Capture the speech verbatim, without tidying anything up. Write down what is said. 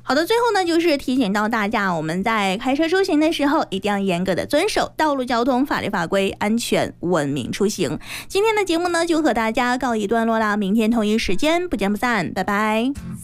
好的，最后呢，就是提醒到大家，我们在开车出行的时候，一定要严格的遵守道路交通法律法规，安全文明出行。今天的节目呢，就和大家告一段落啦，明天同一时间不见不散，拜拜。